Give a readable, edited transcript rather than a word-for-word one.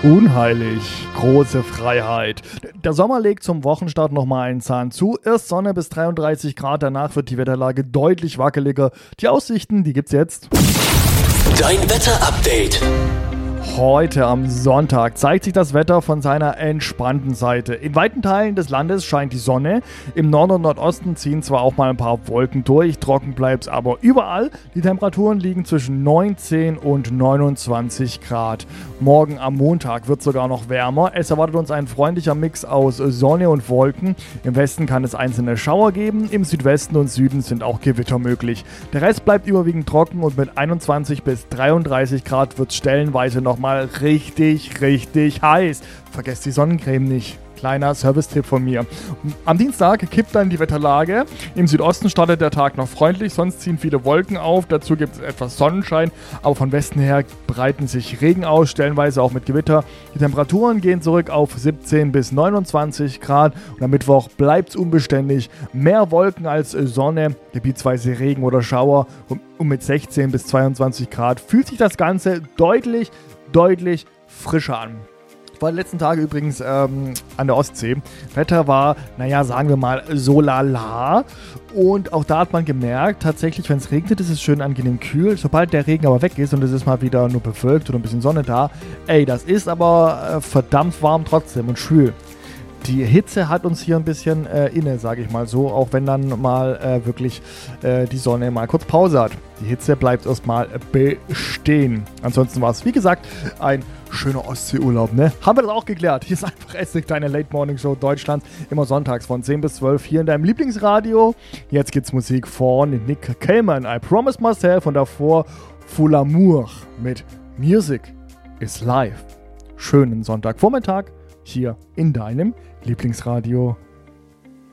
Unheilig, große Freiheit. Der Sommer legt zum Wochenstart nochmal einen Zahn zu. Erst Sonne bis 33 Grad, danach wird die Wetterlage deutlich wackeliger. Die Aussichten, die gibt's jetzt. Dein Wetterupdate. Heute am Sonntag zeigt sich das Wetter von seiner entspannten Seite. In weiten Teilen des Landes scheint die Sonne. Im Norden und Nordosten ziehen zwar auch mal ein paar Wolken durch, trocken bleibt's aber überall. Die Temperaturen liegen zwischen 19 und 29 Grad. Morgen am Montag wird sogar noch wärmer. Es erwartet uns ein freundlicher Mix aus Sonne und Wolken. Im Westen kann es einzelne Schauer geben. Im Südwesten und Süden sind auch Gewitter möglich. Der Rest bleibt überwiegend trocken und mit 21 bis 33 Grad wird es stellenweise nochmal richtig heiß. Vergesst die Sonnencreme nicht. Kleiner Service-Tipp von mir. Am Dienstag kippt dann die Wetterlage. Im Südosten startet der Tag noch freundlich, sonst ziehen viele Wolken auf. Dazu gibt es etwas Sonnenschein, aber von Westen her breiten sich Regen aus, stellenweise auch mit Gewitter. Die Temperaturen gehen zurück auf 17 bis 29 Grad und am Mittwoch bleibt es unbeständig. Mehr Wolken als Sonne, gebietsweise Regen oder Schauer und mit 16 bis 22 Grad fühlt sich das Ganze deutlich frischer an. Ich war die letzten Tage übrigens an der Ostsee. Wetter war, sagen wir mal, so lala. Und auch da hat man gemerkt, tatsächlich, wenn es regnet, ist es schön angenehm kühl. Sobald der Regen aber weg ist und es ist mal wieder nur bewölkt oder ein bisschen Sonne da, das ist aber verdammt warm trotzdem und schwül. Die Hitze hat uns hier ein bisschen inne, sage ich mal so, auch wenn dann mal wirklich die Sonne mal kurz Pause hat. Die Hitze bleibt erstmal bestehen. Ansonsten war es, wie gesagt, ein schöner Ostseeurlaub, ne? Haben wir das auch geklärt. Hier ist einfach Essig, deine Late Morning Show Deutschland. Immer sonntags von 10 bis 12 hier in deinem Lieblingsradio. Jetzt gibt's Musik von Nick Cayman, I Promise Myself und davor Full Amour mit Music is Life. Schönen Sonntagvormittag hier in deinem Lieblingsradio.